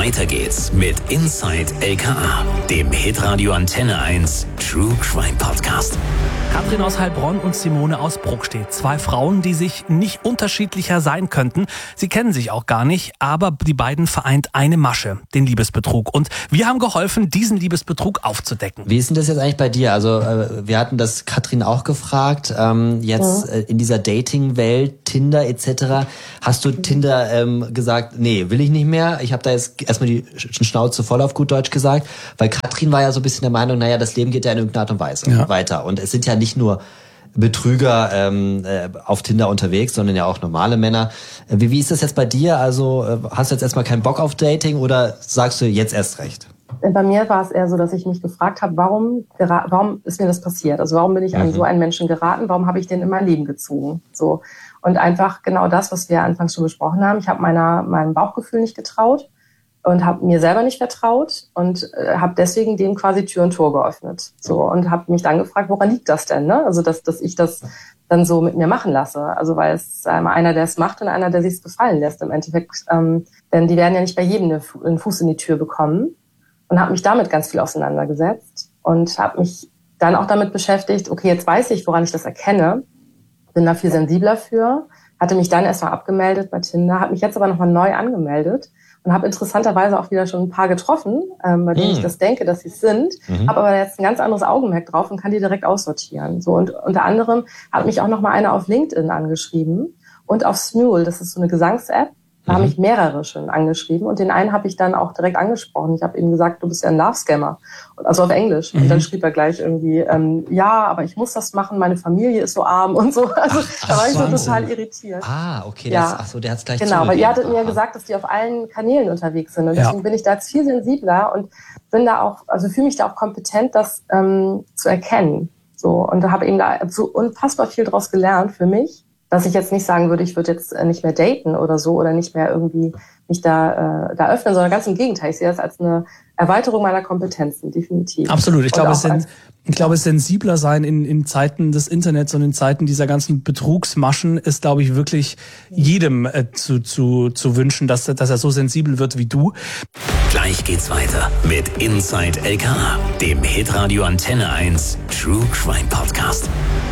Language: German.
Weiter geht's mit Inside LKA, dem Hitradio Antenne 1 True Crime Podcast. Katrin aus Heilbronn und Simone aus Bruckstedt. 2 Frauen, die sich nicht unterschiedlicher sein könnten. Sie kennen sich auch gar nicht, aber die beiden vereint eine Masche, den Liebesbetrug. Und wir haben geholfen, diesen Liebesbetrug aufzudecken. Wie ist denn das jetzt eigentlich bei dir? Also wir hatten das Katrin auch gefragt. In dieser Dating-Welt, Tinder etc. Hast du Tinder gesagt, nee, will ich nicht mehr. Ich habe da jetzt erstmal die Schnauze voll, auf gut Deutsch gesagt. Weil Katrin war ja so ein bisschen der Meinung, naja, das Leben geht ja in irgendeiner Art und Weise weiter. Und es sind ja nicht nur Betrüger auf Tinder unterwegs, sondern ja auch normale Männer. Wie ist das jetzt bei dir? Also hast du jetzt erstmal keinen Bock auf Dating oder sagst du jetzt erst recht? Bei mir war es eher so, dass ich mich gefragt habe, warum ist mir das passiert? Also warum bin ich an so einen Menschen geraten? Warum habe ich den in mein Leben gezogen? So. Und einfach genau das, was wir anfangs schon besprochen haben. Ich habe meinem Bauchgefühl nicht getraut und habe mir selber nicht vertraut und habe deswegen dem quasi Tür und Tor geöffnet. So, und habe mich dann gefragt, woran liegt das denn? Ne? Also dass ich das dann so mit mir machen lasse. Also weil es ist einmal einer, der es macht und einer, der sich es gefallen lässt im Endeffekt. Denn die werden ja nicht bei jedem einen Fuß in die Tür bekommen. Und habe mich damit ganz viel auseinandergesetzt und habe mich dann auch damit beschäftigt, okay, jetzt weiß ich, woran ich das erkenne, bin da viel sensibler für, hatte mich dann erstmal abgemeldet bei Tinder, habe mich jetzt aber nochmal neu angemeldet und habe interessanterweise auch wieder schon ein paar getroffen, bei denen ich das denke, dass sie es sind, habe aber jetzt ein ganz anderes Augenmerk drauf und kann die direkt aussortieren. So, und unter anderem hat mich auch nochmal eine auf LinkedIn angeschrieben und auf Smule, das ist so eine Gesangs-App. Da haben mich mehrere schon angeschrieben und den einen habe ich dann auch direkt angesprochen. Ich habe ihm gesagt, du bist ja ein Love-Scammer, also auf Englisch. Und dann schrieb er gleich irgendwie, ja, aber ich muss das machen, meine Familie ist so arm und so. Also da war ich so total irritiert. Ah, okay, ja. Der hat's gleich genau, weil ihr hattet mir gesagt, dass die auf allen Kanälen unterwegs sind und deswegen bin ich da jetzt viel sensibler und bin da auch, also fühle mich da auch kompetent, das zu erkennen. So, und habe eben da so unfassbar viel draus gelernt für mich, dass ich jetzt nicht sagen würde, ich würde jetzt nicht mehr daten oder so oder nicht mehr irgendwie mich da öffnen, sondern ganz im Gegenteil. Ich sehe das als eine Erweiterung meiner Kompetenzen, definitiv. Absolut. Ich glaube, sensibler sein in Zeiten des Internets und in Zeiten dieser ganzen Betrugsmaschen ist, glaube ich, wirklich jedem zu wünschen, dass er so sensibel wird wie du. Gleich geht's weiter mit Inside LKA, dem Hitradio Antenne 1 True Crime Podcast.